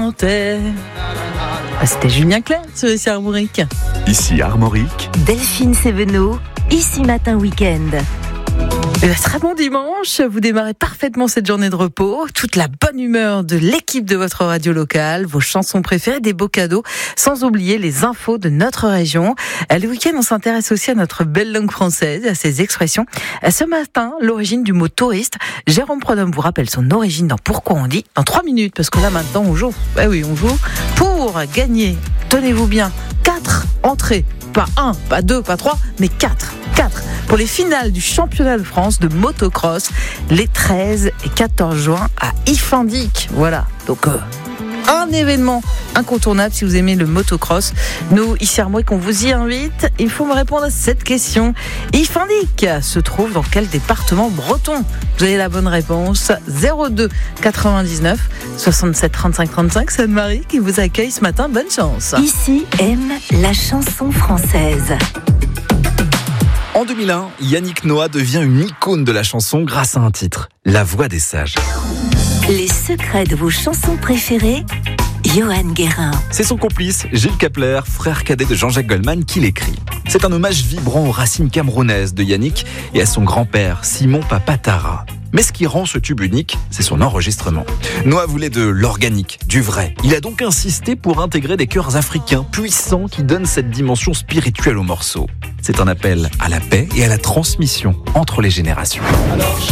chantait. C'était Julien Clerc sur ici Armorique. Ici Armorique. Delphine Sévenot, ici Matin Week-end. Très bon dimanche, vous démarrez parfaitement cette journée de repos, toute la bonne humeur de l'équipe de votre radio locale, vos chansons préférées, des beaux cadeaux, sans oublier les infos de notre région. Le week-end, on s'intéresse aussi à notre belle langue française, à ses expressions. Ce matin, l'origine du mot touriste. Jérôme Prodhomme vous rappelle son origine dans Pourquoi on dit dans 3 minutes, parce que là maintenant on joue. Oui, on joue pour gagner, tenez-vous bien, 4 entrées. Pas 1, pas 2, pas 3, mais 4 pour les finales du championnat de France de motocross les 13 et 14 juin à Ifandic. Voilà, donc un événement incontournable si vous aimez le motocross. Nous, ici Armorique, on vous y invite. Il faut me répondre à cette question. Ifandic se trouve dans quel département breton? Vous avez la bonne réponse. 02 99 67 35 35. C'est Anne-Marie qui vous accueille ce matin. Bonne chance. Ici aime la chanson française. En 2001, Yannick Noah devient une icône de la chanson grâce à un titre, La Voix des Sages. Les secrets de vos chansons préférées, Johan Guérin. C'est son complice, Gilles Kepler, frère cadet de Jean-Jacques Goldman, qui l'écrit. C'est un hommage vibrant aux racines camerounaises de Yannick et à son grand-père, Simon Papatara. Mais ce qui rend ce tube unique, c'est son enregistrement. Noah voulait de l'organique, du vrai. Il a donc insisté pour intégrer des chœurs africains puissants qui donnent cette dimension spirituelle au morceau. C'est un appel à la paix et à la transmission entre les générations.